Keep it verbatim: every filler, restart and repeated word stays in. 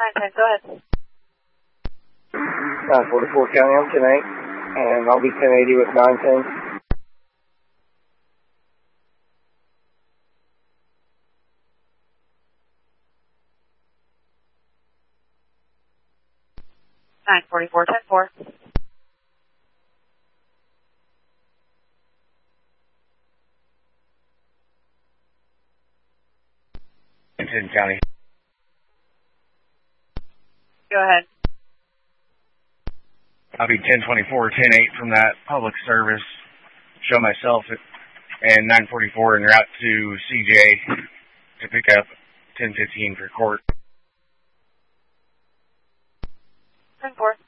nine ten, go ahead. nine forty-four County, I'm ten eight, and I'll be ten eighty with nine ten. nine forty-four, ten four. ten County. Go ahead. I'll be ten twenty-four, ten eight from that public service. Show myself at and nine forty-four en route to C J to pick up ten fifteen for court. ten four.